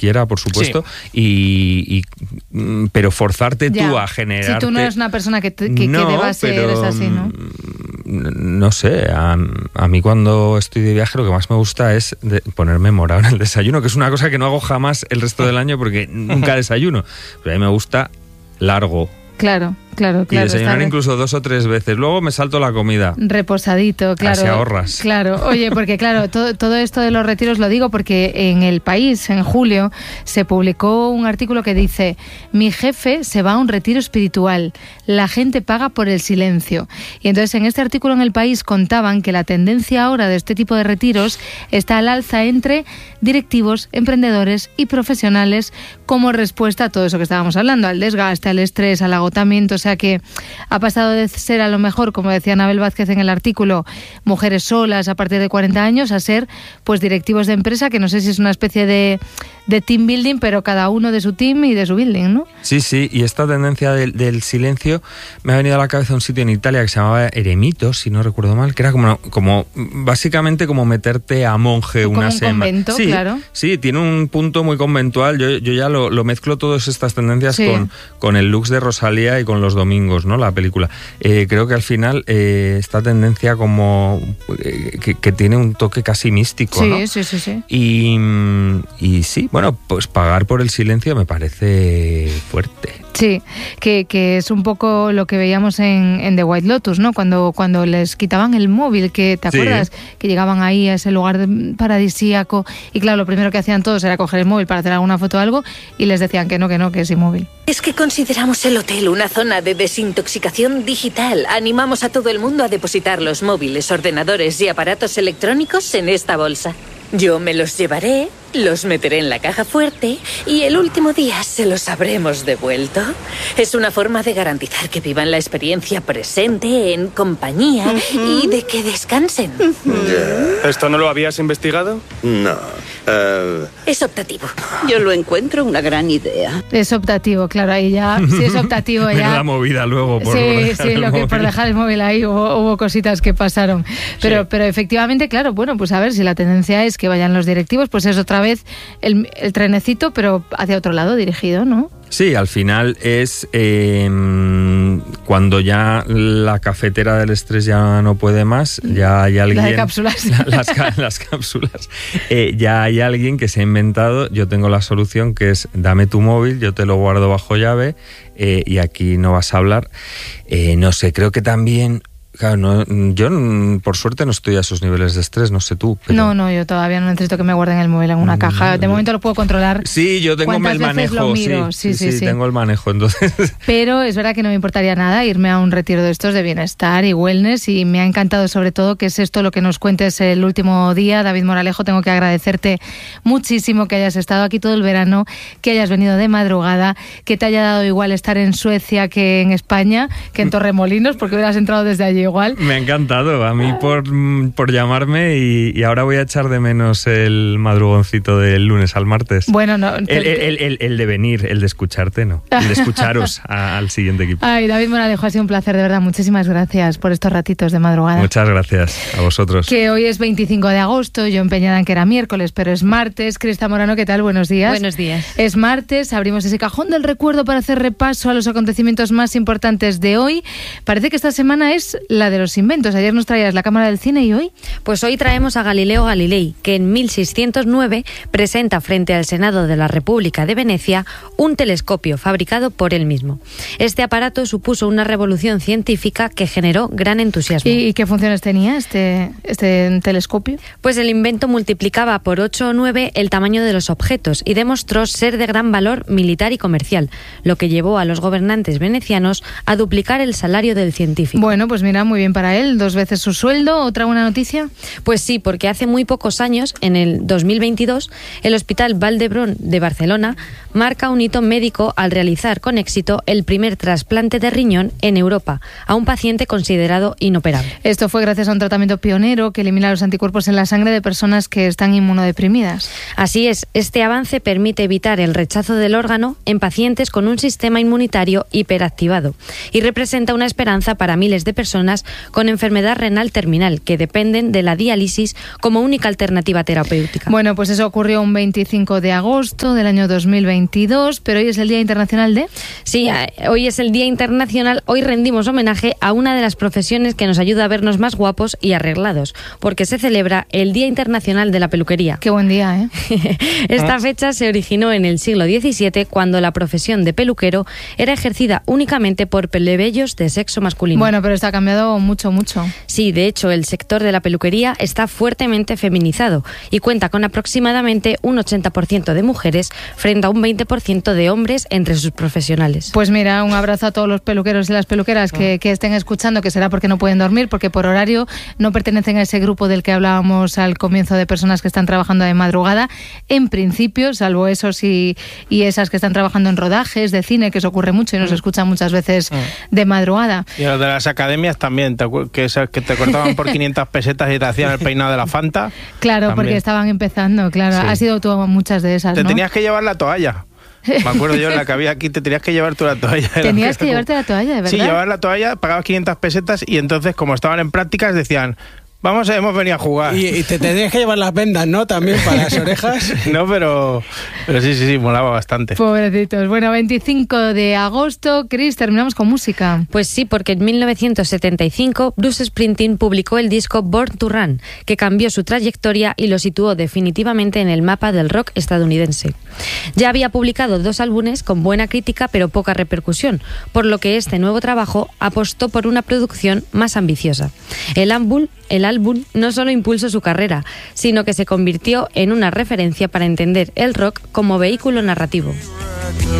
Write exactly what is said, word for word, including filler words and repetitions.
quiera, por supuesto, sí. y, y pero forzarte ya. tú a generarte... Si tú no eres una persona que, te, que, no, que deba ser pero, así, ¿no? No sé, a, a mí cuando estoy de viaje lo que más me gusta es de ponerme morado en el desayuno, que es una cosa que no hago jamás el resto del año porque nunca desayuno. Pero a mí me gusta largo. Claro, claro, claro. Y desayunar incluso dos o tres veces. Luego me salto la comida. Reposadito, claro. Así ahorras. Claro, oye, porque claro, todo, todo esto de los retiros lo digo porque en El País, en julio, se publicó un artículo que dice: mi jefe se va a un retiro espiritual, la gente paga por el silencio. Y entonces en este artículo en El País contaban que la tendencia ahora de este tipo de retiros está al alza entre directivos, emprendedores y profesionales como respuesta a todo eso que estábamos hablando, al desgaste, al estrés, al agotamiento. O sea que ha pasado de ser, a lo mejor, como decía Anabel Vázquez en el artículo, mujeres solas a partir de cuarenta años, a ser pues directivos de empresa, que no sé si es una especie de, de team building, pero cada uno de su team y de su building, ¿no? Sí, sí, y esta tendencia del, del silencio me ha venido a la cabeza un sitio en Italia que se llamaba Eremitos, si no recuerdo mal, que era como, como básicamente como meterte a monje como una un semana. Convento, sí, claro. Sí, tiene un punto muy conventual. Yo, yo ya lo, lo mezclo todas estas tendencias sí. con, con el Lux de Rosalía y con Los Domingos, ¿no? La película. Eh, creo que al final eh, esta tendencia como eh, que, que tiene un toque casi místico, sí, ¿no? Sí, sí, sí. Y, y sí, bueno, pues pagar por el silencio me parece fuerte. Sí, que, que es un poco lo que veíamos en, en The White Lotus, ¿no? Cuando, cuando les quitaban el móvil, que ¿te acuerdas? Sí. Que llegaban ahí a ese lugar paradisíaco y claro, lo primero que hacían todos era coger el móvil para hacer alguna foto o algo y les decían que no, que no, que es inmóvil. Es que consideramos el hotel una zona de desintoxicación digital. Animamos a todo el mundo a depositar los móviles, ordenadores y aparatos electrónicos en esta bolsa. Yo me los llevaré, los meteré en la caja fuerte y el último día se los habremos devuelto. Es una forma de garantizar que vivan la experiencia presente, en compañía uh-huh. y de que descansen. Uh-huh. Yeah. ¿Esto no lo habías investigado? No. Uh... Es optativo. Yo lo encuentro una gran idea. Es optativo, claro, ahí ya, si es optativo ya... la movida luego por Sí, dejar sí, el lo que móvil. por dejar el móvil ahí hubo, hubo cositas que pasaron. Pero, sí. pero efectivamente, claro, bueno, pues a ver si la tendencia es que vayan los directivos, pues es otra vez el, el trenecito, pero hacia otro lado dirigido, ¿no? Sí, al final es eh, cuando ya la cafetera del estrés ya no puede más, ya hay alguien... La de cápsulas. La, las, las cápsulas. Eh, ya hay alguien que se ha inventado, yo tengo la solución, que es dame tu móvil, yo te lo guardo bajo llave eh, y aquí no vas a hablar. Eh, no sé, creo que también... Claro, no, yo por suerte no estoy a esos niveles de estrés, no sé tú. Pero... No, no, yo todavía no necesito que me guarden el móvil en una caja. De momento lo puedo controlar. Sí, yo tengo el manejo, sí, sí, sí, sí, sí, sí, tengo el manejo, entonces. Pero es verdad que no me importaría nada irme a un retiro de estos de bienestar y wellness y me ha encantado sobre todo que es esto lo que nos cuentes el último día. David Moralejo, tengo que agradecerte muchísimo que hayas estado aquí todo el verano, que hayas venido de madrugada, que te haya dado igual estar en Suecia que en España, que en Torremolinos, porque hubieras entrado desde allí igual. Me ha encantado a mí por, por llamarme y, y ahora voy a echar de menos el madrugoncito del lunes al martes. Bueno, no. El, el, el, el, el de venir, el de escucharte, no. El de escucharos a, al siguiente equipo. Ay, David Moralejo, ha sido un placer, de verdad. Muchísimas gracias por estos ratitos de madrugada. Muchas gracias a vosotros. Que hoy es veinticinco de agosto, yo empeñada en que era miércoles, pero es martes. Crista Morano, ¿qué tal? Buenos días. Buenos días. Es martes, abrimos ese cajón del recuerdo para hacer repaso a los acontecimientos más importantes de hoy. Parece que esta semana es la de los inventos. Ayer nos traías la Cámara del Cine y hoy... Pues hoy traemos a Galileo Galilei, que en mil seiscientos nueve presenta frente al Senado de la República de Venecia un telescopio fabricado por él mismo. Este aparato supuso una revolución científica que generó gran entusiasmo. ¿Y, y qué funciones tenía este, este telescopio? Pues el invento multiplicaba por ocho o nueve el tamaño de los objetos y demostró ser de gran valor militar y comercial, lo que llevó a los gobernantes venecianos a duplicar el salario del científico. Bueno, pues mira, muy bien para él, dos veces su sueldo. ¿Otra buena noticia? Pues sí, porque hace muy pocos años, en el dos mil veintidós, el Hospital Vall d'Hebron de Barcelona marca un hito médico al realizar con éxito el primer trasplante de riñón en Europa a un paciente considerado inoperable. Esto fue gracias a un tratamiento pionero que elimina los anticuerpos en la sangre de personas que están inmunodeprimidas. Así es, este avance permite evitar el rechazo del órgano en pacientes con un sistema inmunitario hiperactivado y representa una esperanza para miles de personas personas con enfermedad renal terminal que dependen de la diálisis como única alternativa terapéutica. Bueno, pues eso ocurrió un veinticinco de agosto del año dos mil veintidós, pero hoy es el Día Internacional de... Sí, hoy es el Día Internacional, hoy rendimos homenaje a una de las profesiones que nos ayuda a vernos más guapos y arreglados, porque se celebra el Día Internacional de la Peluquería. Qué buen día, ¿eh? Esta fecha se originó en el siglo diecisiete, cuando la profesión de peluquero era ejercida únicamente por plebeyos de sexo masculino. Bueno, pero esto ha cambiado mucho, mucho. Sí, de hecho, el sector de la peluquería está fuertemente feminizado y cuenta con aproximadamente un ochenta por ciento de mujeres frente a un veinte por ciento de hombres entre sus profesionales. Pues mira, un abrazo a todos los peluqueros y las peluqueras que, que estén escuchando, que será porque no pueden dormir, porque por horario no pertenecen a ese grupo del que hablábamos al comienzo de personas que están trabajando de madrugada. En principio, salvo esos y, y esas que están trabajando en rodajes de cine, que eso ocurre mucho y nos escuchan muchas veces de madrugada. Y los de las academias también, ¿te acuerdas? Que esas que te cortaban por quinientas pesetas y te hacían el peinado de la Fanta. Claro, también. Porque estaban empezando, claro. Sí. Has sido tú a muchas de esas, Te ¿no? tenías que llevar la toalla. Me acuerdo yo, en la que había aquí, te tenías que llevar tú la toalla. Tenías que llevarte la toalla, de verdad. Sí, llevar la toalla, pagabas quinientas pesetas y entonces, como estaban en prácticas, decían... Vamos, hemos venido a jugar. Y, y te tenías que llevar las vendas, ¿no? También para las orejas. No, pero, pero sí, sí, sí, molaba bastante. Pobrecitos. Bueno, veinticinco de agosto, Chris, terminamos con música. Pues sí, porque en mil novecientos setenta y cinco Bruce Springsteen publicó el disco Born to Run, que cambió su trayectoria y lo situó definitivamente en el mapa del rock estadounidense. Ya había publicado dos álbumes con buena crítica pero poca repercusión, por lo que este nuevo trabajo apostó por una producción más ambiciosa. El álbum, el álbum no solo impulsó su carrera, sino que se convirtió en una referencia para entender el rock como vehículo narrativo.